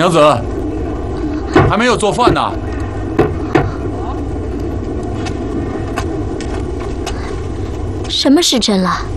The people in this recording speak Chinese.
娘子，还没有做饭呢。 什么时辰了？